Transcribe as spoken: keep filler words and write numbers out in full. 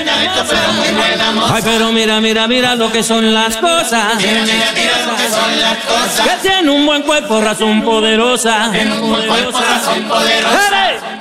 pero muy buena moza. Ay, pero mira, mira, mira lo que son las cosas. Mira, mira, mira lo que son las cosas. Que tiene un buen cuerpo, razón poderosa. Tiene un buen cuerpo, razón poderosa. ¡Dale!